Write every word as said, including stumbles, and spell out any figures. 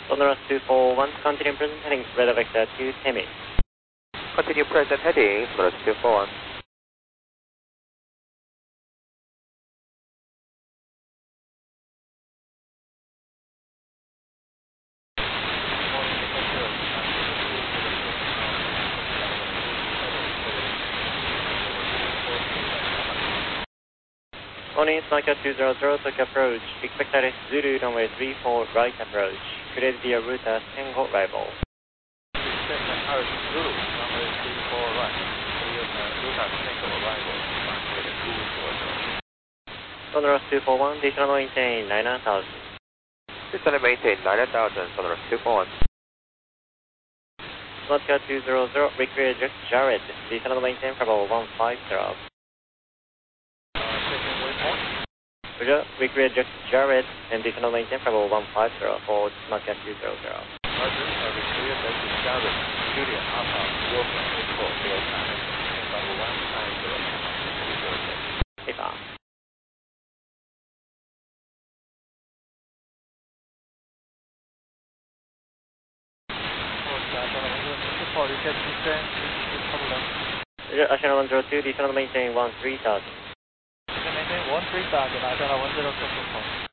Sonorous two four one, continue present heading, radar vector to Temi. Continue present heading, Sonorous two four one. Morning, Nokia two zero zero, Tokyo approach. Expect Alice Zulu, runway three four, right approach. Create via router Tango arrival. Expect Alice Zulu, runway three four, right. Create router Tango arrival. Sonorous two four one, descend maintain nine thousand. Descend maintain nine thousand, Sonorous two four one. Nokia two zero zero, recreate Jared, descend maintain Bravo one five zero. Roger, recreate Jared and descend maintain Bravo one five zero for Nokia two zero zero. Roger, recreate Jared, Julia Alpha, Wolf Echo, Delta, Bravo one five zero. If on. Roger, Ashana one zero two, descend maintain one three thousand. Maintain one three thousand, Ashana one zero two.